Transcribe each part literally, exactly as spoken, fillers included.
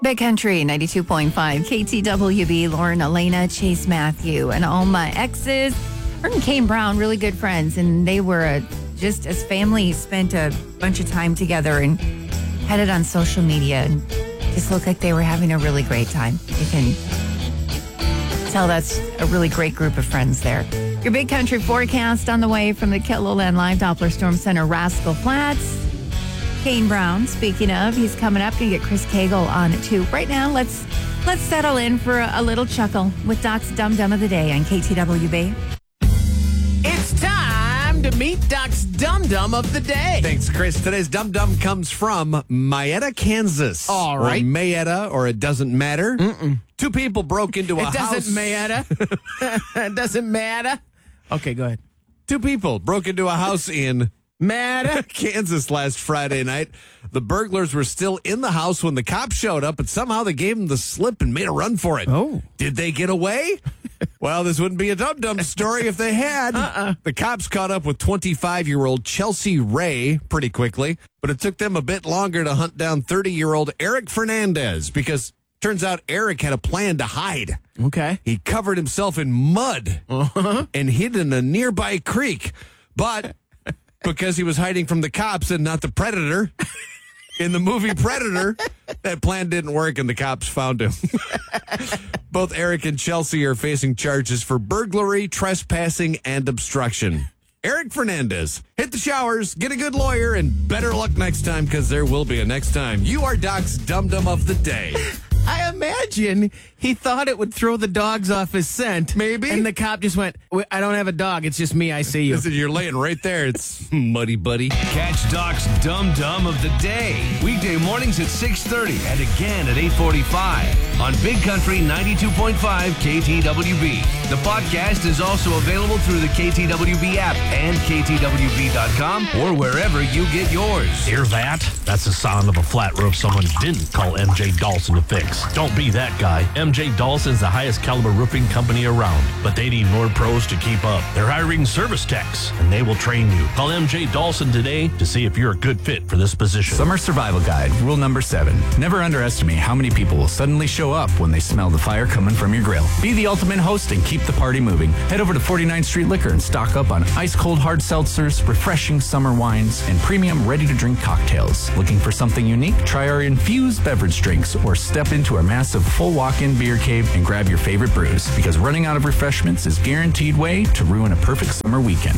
Big Country ninety-two point five, K T W B, Lauren, Elena, Chase Matthew, and all my exes. Her and Kane Brown, really good friends, and they were a, just as family, spent a bunch of time together and had it on social media and just looked like they were having a really great time. You can tell that's a really great group of friends there. Your Big Country forecast on the way from the Kettleland Live Doppler Storm Center, Rascal Flats. Kane Brown, speaking of, he's coming up. Gonna get Chris Cagle on it too. Right now, let's let's settle in for a, a little chuckle with Doc's Dum Dum of the Day on K T W B. It's time to meet Doc's Dum Dum of the Day. Thanks, Chris. Today's Dum Dum comes from Mayetta, Kansas. All right. Or Mayetta, or it doesn't matter. Mm-mm. Two people broke into a it house. It doesn't matter. It doesn't matter. Okay, go ahead. Two people broke into a house in Matter. Kansas last Friday night. The burglars were still in the house when the cops showed up, but somehow they gave them the slip and made a run for it. Oh. Did they get away? Well, this wouldn't be a dum-dum story if they had. Uh-uh. The cops caught up with twenty-five-year-old Chelsea Ray pretty quickly, but it took them a bit longer to hunt down thirty-year-old Eric Fernandez because turns out Eric had a plan to hide. Okay. He covered himself in mud uh-huh. and hid in a nearby creek, but because he was hiding from the cops and not the predator in the movie Predator, that plan didn't work and the cops found him. Both Eric and Chelsea are facing charges for burglary, trespassing, and obstruction. Eric Fernandez, hit the showers, get a good lawyer, and better luck next time because there will be a next time. You are Doc's Dum Dum of the Day. I imagine he thought it would throw the dogs off his scent. Maybe. And the cop just went, I don't have a dog. It's just me. I see you. Listen, you're laying right there. It's muddy buddy. Catch Doc's Dum Dum of the Day. Weekday mornings at six thirty and again at eight forty-five on Big Country ninety-two point five K T W B. The podcast is also available through the K T W B app and K T W B dot com or wherever you get yours. Hear that? That's the sound of a flat roof someone didn't call M J Dawson to fix. Don't be that guy. M J Dawson's the highest caliber roofing company around, but they need more pros to keep up. They're hiring service techs, and they will train you. Call M J Dawson today to see if you're a good fit for this position. Summer Survival Guide, rule number seven. Never underestimate how many people will suddenly show up when they smell the fire coming from your grill. Be the ultimate host and keep the party moving. Head over to forty-ninth Street Liquor and stock up on ice-cold hard seltzers, refreshing summer wines, and premium ready-to-drink cocktails. Looking for something unique? Try our infused beverage drinks or step into our massive full walk-in beer cave and grab your favorite brews, because running out of refreshments is guaranteed way to ruin a perfect summer weekend.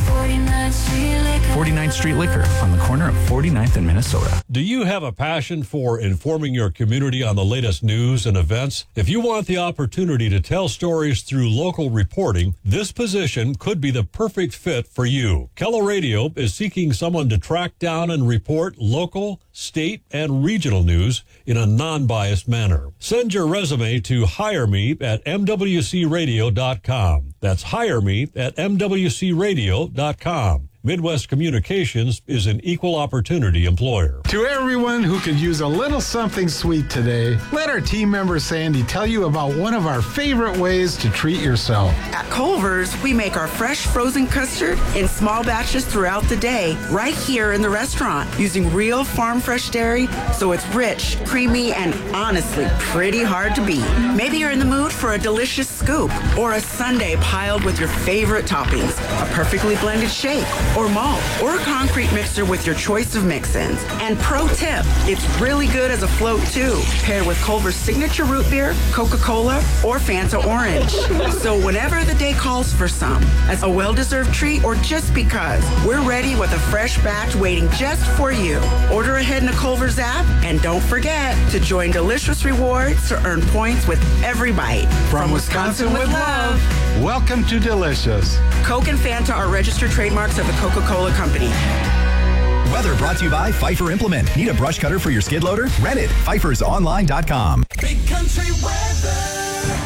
forty-ninth Street Liquor on the corner of forty-ninth and Minnesota. Do you have a passion for informing your community on the latest news and events? If you want the opportunity to tell stories through local reporting, this position could be the perfect fit for you. Keller Radio is seeking someone to track down and report local, state, and regional news in a non-biased manner. Send your resume to hire me at m w c radio dot com. That's hire me at m w c radio dot com. Midwest Communications is an equal opportunity employer. To everyone who could use a little something sweet today, let our team member Sandy tell you about one of our favorite ways to treat yourself. At Culver's, we make our fresh frozen custard in small batches throughout the day, right here in the restaurant, using real farm fresh dairy, so it's rich, creamy, and honestly pretty hard to beat. Maybe you're in the mood for a delicious scoop or a sundae piled with your favorite toppings, a perfectly blended shake, or malt, or a concrete mixer with your choice of mix-ins. And pro tip, it's really good as a float too, paired with Culver's signature root beer, Coca-Cola, or Fanta Orange. So whenever the day calls for some, as a well-deserved treat or just because, we're ready with a fresh batch waiting just for you. Order ahead in the Culver's app, and don't forget to join Delicious Rewards to earn points with every bite. From, From Wisconsin, Wisconsin with love, welcome to Delicious. Coke and Fanta are registered trademarks of the Coca-Cola Company. Weather brought to you by Pfeiffer Implement. Need a brush cutter for your skid loader? Rent it. Pfeiffer's online dot com. Big Country weather.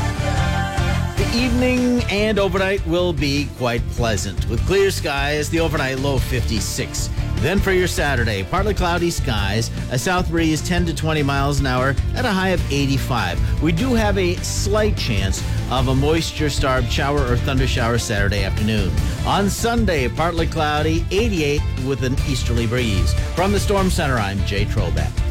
The evening and overnight will be quite pleasant with clear skies, the overnight low fifty-six. Then for your Saturday, partly cloudy skies, a south breeze ten to twenty miles an hour at a high of eighty-five. We do have a slight chance of a moisture-starved shower or thunder shower Saturday afternoon. On Sunday, partly cloudy, eighty-eight with an easterly breeze. From the Storm Center, I'm Jay Trobeck.